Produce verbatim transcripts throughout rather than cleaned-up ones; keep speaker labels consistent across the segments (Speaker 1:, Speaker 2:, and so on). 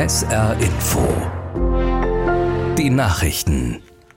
Speaker 1: S R Info. Die Nachrichten.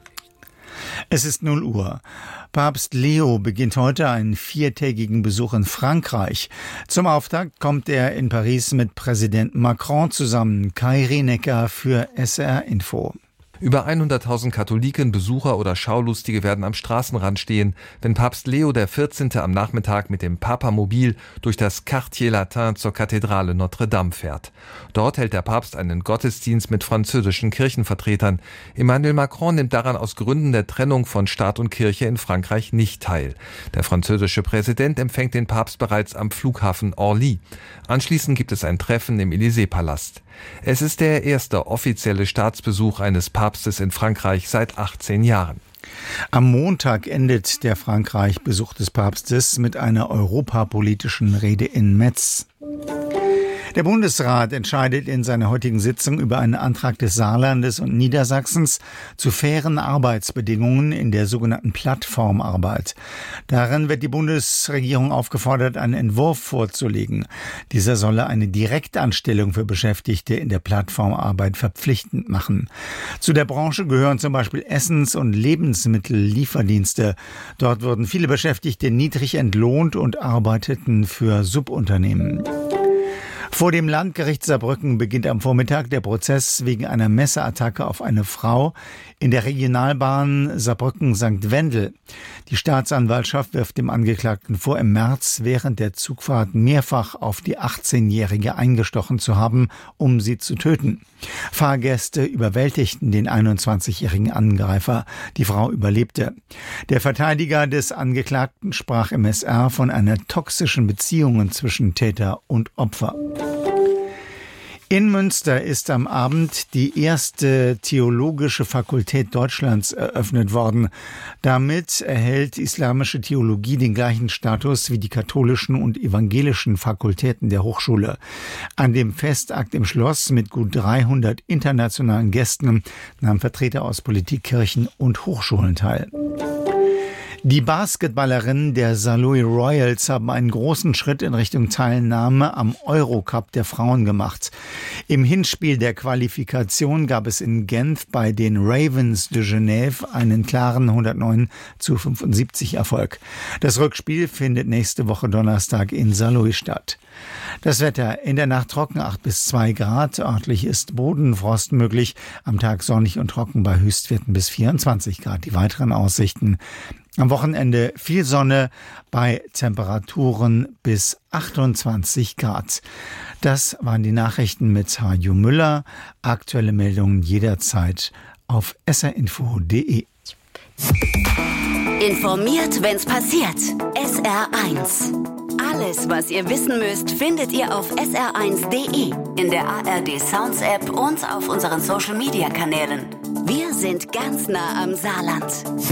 Speaker 2: Es ist null Uhr. Papst Leo beginnt heute einen viertägigen Besuch in Frankreich. Zum Auftakt kommt er in Paris mit Präsident Macron zusammen. Kai Rienecker für S R Info.
Speaker 3: Über hunderttausend Katholiken, Besucher oder Schaulustige werden am Straßenrand stehen, wenn Papst Leo der vierzehnte am Nachmittag mit dem Papamobil durch das Quartier Latin zur Kathedrale Notre-Dame fährt. Dort hält der Papst einen Gottesdienst mit französischen Kirchenvertretern. Emmanuel Macron nimmt daran aus Gründen der Trennung von Staat und Kirche in Frankreich nicht teil. Der französische Präsident empfängt den Papst bereits am Flughafen Orly. Anschließend gibt es ein Treffen im Élysée-Palast. Es ist der erste offizielle Staatsbesuch eines Papstes in Frankreich seit achtzehn Jahren.
Speaker 2: Am Montag endet der Frankreich-Besuch des Papstes mit einer europapolitischen Rede in Metz. Der Bundesrat entscheidet in seiner heutigen Sitzung über einen Antrag des Saarlandes und Niedersachsens zu fairen Arbeitsbedingungen in der sogenannten Plattformarbeit. Darin wird die Bundesregierung aufgefordert, einen Entwurf vorzulegen. Dieser solle eine Direktanstellung für Beschäftigte in der Plattformarbeit verpflichtend machen. Zu der Branche gehören zum Beispiel Essens- und Lebensmittellieferdienste. Dort wurden viele Beschäftigte niedrig entlohnt und arbeiteten für Subunternehmen. Vor dem Landgericht Saarbrücken beginnt am Vormittag der Prozess wegen einer Messerattacke auf eine Frau in der Regionalbahn Saarbrücken-Sankt Wendel. Die Staatsanwaltschaft wirft dem Angeklagten vor, im März während der Zugfahrt mehrfach auf die achtzehnjährige eingestochen zu haben, um sie zu töten. Fahrgäste überwältigten den einundzwanzigjährigen Angreifer. Die Frau überlebte. Der Verteidiger des Angeklagten sprach im S R von einer toxischen Beziehung zwischen Täter und Opfer. In Münster ist am Abend die erste theologische Fakultät Deutschlands eröffnet worden. Damit erhält islamische Theologie den gleichen Status wie die katholischen und evangelischen Fakultäten der Hochschule. An dem Festakt im Schloss mit gut dreihundert internationalen Gästen nahmen Vertreter aus Politik, Kirchen und Hochschulen teil. Die Basketballerinnen der Saarlouis Royals haben einen großen Schritt in Richtung Teilnahme am Eurocup der Frauen gemacht. Im Hinspiel der Qualifikation gab es in Genf bei den Ravens de Genève einen klaren hundertneun zu fünfundsiebzig Erfolg. Das Rückspiel findet nächste Woche Donnerstag in Saarlouis statt. Das Wetter: in der Nacht trocken, acht bis zwei Grad. Örtlich ist Bodenfrost möglich. Am Tag sonnig und trocken bei Höchstwerten bis vierundzwanzig Grad. Die weiteren Aussichten: am Wochenende viel Sonne bei Temperaturen bis achtundzwanzig Grad. Das waren die Nachrichten mit Hajo Müller. Aktuelle Meldungen jederzeit auf s r info punkt d e.
Speaker 4: Informiert, wenn's passiert. S R eins. Alles, was ihr wissen müsst, findet ihr auf s r eins punkt d e, in der A R D Sounds App und auf unseren Social Media Kanälen. Wir sind ganz nah am Saarland.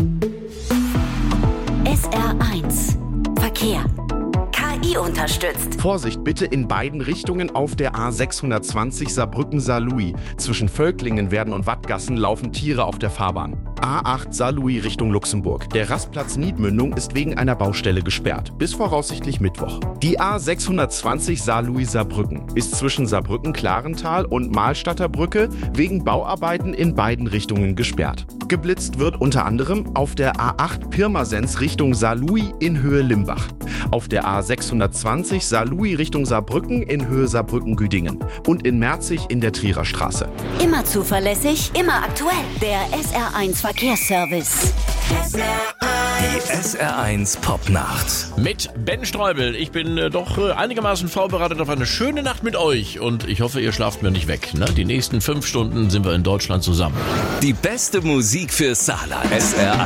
Speaker 4: S R eins. Verkehr. K I unterstützt.
Speaker 5: Vorsicht bitte in beiden Richtungen auf der A sechshundertzwanzig Saarbrücken-Saarlouis. Zwischen Völklingen, Werden und Wattgassen laufen Tiere auf der Fahrbahn. A acht Saarlouis Richtung Luxemburg. Der Rastplatz Niedmündung ist wegen einer Baustelle gesperrt. Bis voraussichtlich Mittwoch. Die A sechshundertzwanzig Saarlouis-Saarbrücken ist zwischen Saarbrücken-Klarental und Mahlstadter Brücke wegen Bauarbeiten in beiden Richtungen gesperrt. Geblitzt wird unter anderem auf der A acht Pirmasens Richtung Saarlouis in Höhe Limbach. Auf der A sechshundertzwanzig Saarlouis Richtung Saarbrücken in Höhe Saarbrücken-Güdingen. Und in Merzig in der Trierer Straße.
Speaker 4: Immer zuverlässig, immer aktuell. Der S R eins Verkehrsservice.
Speaker 1: Die S R eins Popnacht.
Speaker 6: Mit Ben Streubel. Ich bin äh, doch äh, einigermaßen vorbereitet auf eine schöne Nacht mit euch. Und ich hoffe, ihr schlaft mir nicht weg. Ne? Die nächsten fünf Stunden sind wir in Deutschland zusammen.
Speaker 1: Die beste Musik für Saarland. S R